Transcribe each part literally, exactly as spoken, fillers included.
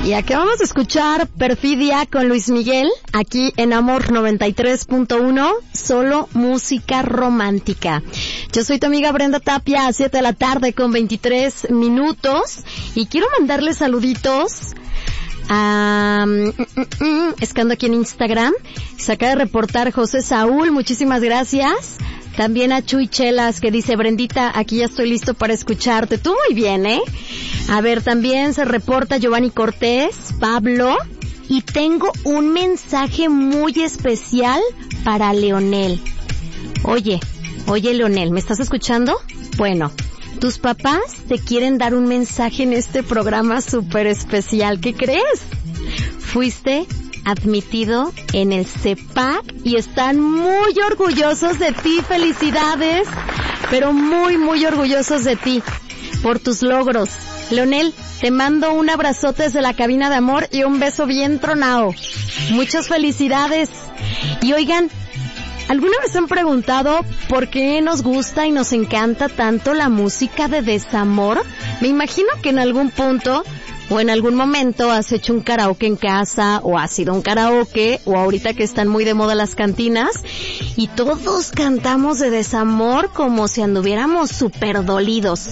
Y acabamos de escuchar Perfidia con Luis Miguel, aquí en Amor noventa y tres punto uno, solo música romántica. Yo soy tu amiga Brenda Tapia, a siete de la tarde con veintitrés minutos, y quiero mandarle saluditos a... Um, mm, mm, es que ando aquí en Instagram, se acaba de reportar José Saúl, muchísimas gracias. También a Chuy Chelas, que dice, Brendita, aquí ya estoy listo para escucharte. Tú muy bien, ¿eh? A ver, también se reporta Giovanni Cortés, Pablo, y tengo un mensaje muy especial para Leonel. Oye, oye Leonel, ¿me estás escuchando? Bueno, tus papás te quieren dar un mensaje en este programa súper especial. ¿Qué crees? Fuiste admitido en el C E P A C y están muy orgullosos de ti. Felicidades, pero muy, muy orgullosos de ti por tus logros. Leonel, te mando un abrazote desde la cabina de amor y un beso bien tronado. Muchas felicidades. Y oigan, ¿alguna vez han preguntado por qué nos gusta y nos encanta tanto la música de desamor? Me imagino que en algún punto o en algún momento has hecho un karaoke en casa, o has ido a un karaoke, o ahorita que están muy de moda las cantinas, y todos cantamos de desamor como si anduviéramos súper dolidos.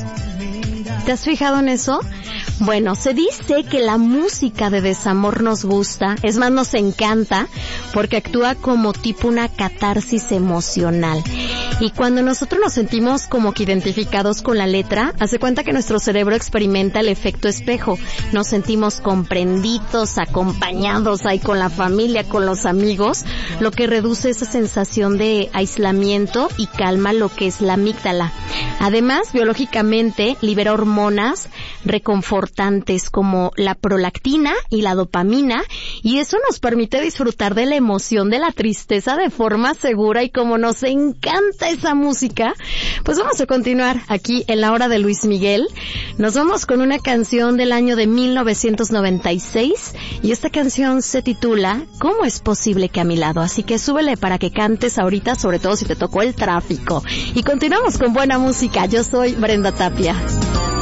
¿Te has fijado en eso? Bueno, se dice que la música de desamor nos gusta, es más, nos encanta, porque actúa como tipo una catarsis emocional. Y cuando nosotros nos sentimos como que identificados con la letra, hace cuenta que nuestro cerebro experimenta el efecto espejo. Nos sentimos comprendidos, acompañados ahí con la familia, con los amigos, lo que reduce esa sensación de aislamiento y calma lo que es la amígdala. Además, biológicamente, libera hormonas reconfortantes como la prolactina y la dopamina, y eso nos permite disfrutar de la emoción de la tristeza de forma segura. Y como nos encanta esa música, pues vamos a continuar aquí en la hora de Luis Miguel. Nos vamos con una canción del año de mil novecientos noventa y seis, y esta canción se titula ¿Cómo es posible que a mi lado? Así que súbele para que cantes ahorita, sobre todo si te tocó el tráfico. Y continuamos con buena música. Yo soy Brenda Tapia.